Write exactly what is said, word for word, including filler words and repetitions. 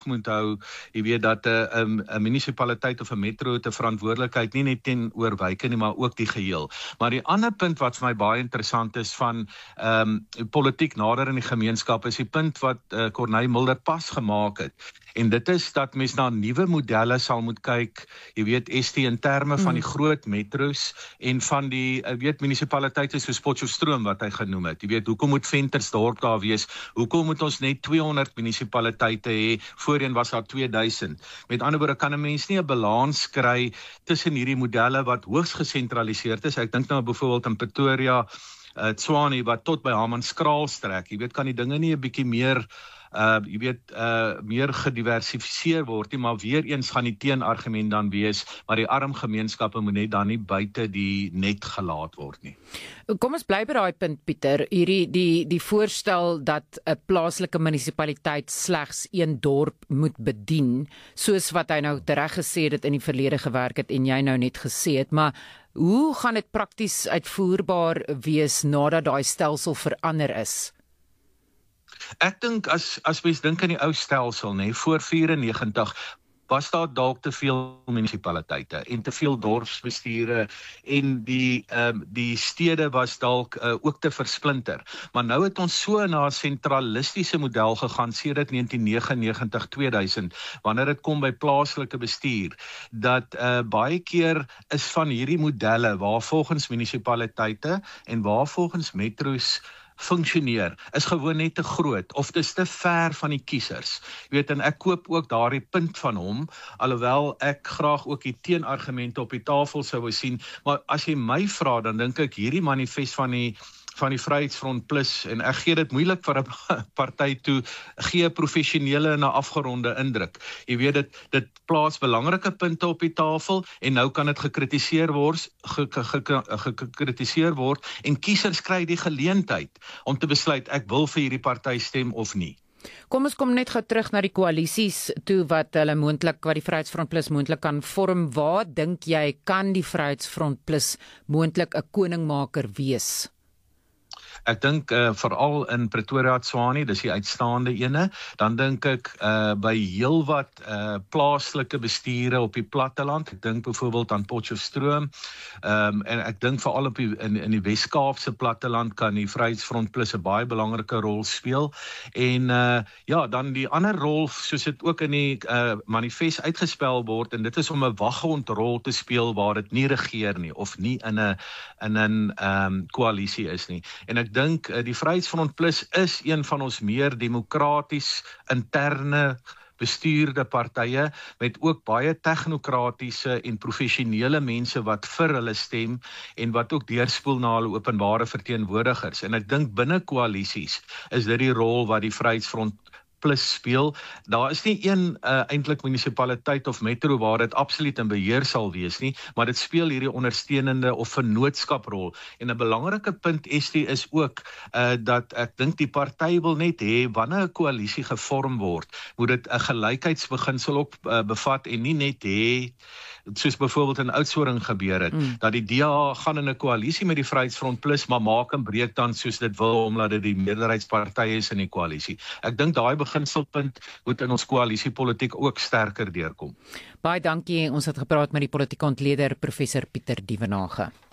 moet hou, jy weet dat 'n 'n munisipaliteit of 'n metro te verantwoordelikheid nie net teenoor wyke nie, maar ook die geheel. Maar die ander punt wat vir my baie interessant is van ehm um, politiek nader in die gemeenskap is die punt wat uh, Corneille Mulder pas gemaak het. En dit is dat mens na nuwe modelle sal moet kyk, jy weet, S T in terme van die groot metros en van die, jy weet, munisipaliteite soos Potchefstroom wat hy genoem het. Jy weet, hoekom moet Ventersdorp daar wees? Hoekom moet ons net tweehonderd munisipaliteite hê? Voorheen was daar twee duisend. Met ander woorde, kan 'n mens nie 'n balans kry tussen hierdie modelle wat hoogs gesentraliseerd is. Ek dink nou byvoorbeeld in Pretoria, uh, Tshwane wat tot by Hammanskraal strek. Jy weet, kan die dinge nie 'n bietjie meer Uh, jy weet, uh, meer gediversifiseer word nie, maar weer eens gaan die teenargument dan wees, maar die arm gemeenskappe moet net dan nie buite die net gelaat word nie. Kom ons bly by daai punt, Pieter, hierdie die, die voorstel dat 'n plaaslike munisipaliteit slegs een dorp moet bedien, soos wat hy nou tereg gesê het in die verlede gewerk het en jy nou net gesê het, maar hoe gaan dit prakties uitvoerbaar wees nadat daai stelsel verander is? Ek dink as as mens dink aan die ou stelsel, nê, voor vyf-en-negentig was daar dalk te veel munisipaliteite en te veel dorpsbestuure en die um, die stede was dalk uh, ook te versplinter. Maar nou het ons so na 'n sentralistiese model gegaan sedert negentien negenennegentig tweeduisend, wanneer dit kom by plaaslike bestuur, dat uh, baie keer is van hierdie modelle waar volgens munisipaliteite en waar volgens metros funksioneer, is gewoon net te groot, of dis te ver van die kiesers. Jy weet, en ek koop ook daardie punt van hom, alhoewel ek graag ook die teenargumente op die tafel sou wou sien, maar as jy my vra, dan dink ek hierdie manifest van die van die Vryheidsfront Plus, en ek gee dit moeilik vir 'n party toe, gee professionele en 'n afgeronde indruk. Jy weet, dit, dit plaas belangrike punte op die tafel, en nou kan dit gekritiseer word, gekritiseer word, en kiesers kry die geleentheid om te besluit, ek wil vir hierdie party stem of nie. Kom ons kom net gou terug na die koalisies toe wat hulle moontlik, wat die Vryheidsfront Plus moontlik kan vorm. Waar dink jy kan die Vryheidsfront Plus moontlik 'n koningmaker wees? Ek dink uh, veral in Pretoria, Tshwane, dis die uitstaande ene, dan dink ek uh, by heelwat uh, plaaslike bestuure op die platteland, ek dink byvoorbeeld aan Potchefstroom, um, en ek dink veral op die, in, in die Wes-Kaapse platteland kan die Vryheidsfront Plus 'n baie belangrike rol speel, en uh, ja, dan die ander rol, soos dit ook in die uh, manifest uitgespel word, en dit is om 'n waghondrol te speel waar dit nie regeer nie, of nie in 'n in 'n um, koalisie is nie, en ek dink die Vryheidsfront Plus is een van ons meer demokraties interne bestuurde partye met ook baie technokratiese en professionele mense wat vir hulle stem en wat ook deurspoel na hulle openbare verteenwoordigers. En ek dink binne koalisies is dit die rol wat die Vryheidsfront Plus speel. Daar is nie een uh, eintlik munisipaliteit of metro waar dit absoluut in beheer sal wees nie, maar dit speel hierdie ondersteunende of vennootschaprol. En 'n belangrike punt, Estie, is ook uh, dat ek dink die party wil net hê, wanneer 'n koalisie gevorm word, moet dit 'n gelykheidsbeginsel ook uh, bevat en nie net hê, soos byvoorbeeld in Oudtshoorn gebeur het, mm. dat die D A gaan in 'n koalisie met die Vryheidsfront Plus, maar maak en breek dan soos dit wil, omdat dit die meerderheidspartye is in die koalisie. Ek dink daai beginselpunt moet in ons koalisiepolitiek ook sterker deurkom. Baie dankie, ons het gepraat met die politieke ontleder professor Pieter Dievenage.